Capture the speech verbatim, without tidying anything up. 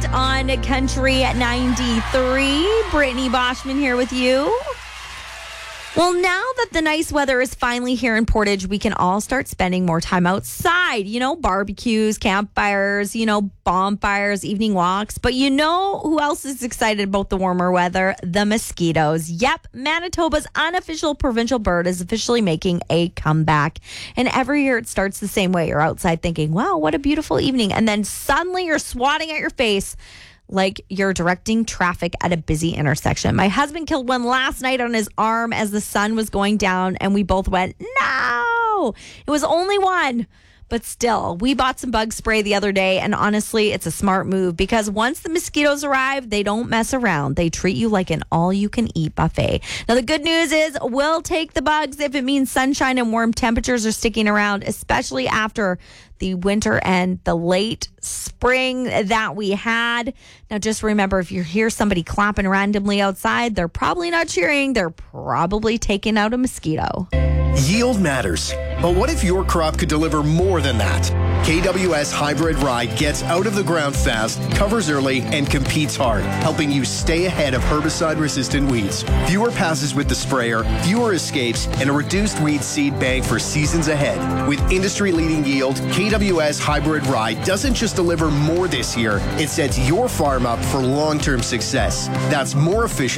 on Country at ninety-three. Brittany Boschman here with you. Well, now that the nice weather is finally here in Portage, we can all start spending more time outside. You know, barbecues, campfires, you know, bonfires, evening walks. But you know who else is excited about the warmer weather? The mosquitoes. Yep, Manitoba's unofficial provincial bird is officially making a comeback. And every year it starts the same way. You're outside thinking, wow, what a beautiful evening. And then suddenly you're swatting at your face like you're directing traffic at a busy intersection. My husband killed one last night on his arm as the sun was going down, and we both went, no! It was only one. But still, we bought some bug spray the other day, and honestly, it's a smart move because once the mosquitoes arrive, they don't mess around. They treat you like an all-you-can-eat buffet. Now, the good news is we'll take the bugs if it means sunshine and warm temperatures are sticking around, especially after the winter and the late spring that we had. Now, just remember, if you hear somebody clapping randomly outside, they're probably not cheering. They're probably taking out a mosquito. Yield matters, but what if your crop could deliver more than that? K W S Hybrid Rye gets out of the ground fast, covers early, and competes hard, helping you stay ahead of herbicide-resistant weeds. Fewer passes with the sprayer, fewer escapes, and a reduced weed seed bank for seasons ahead. With industry-leading yield, K W S Hybrid Rye doesn't just deliver more this year, it sets your farm up for long-term success. That's more efficient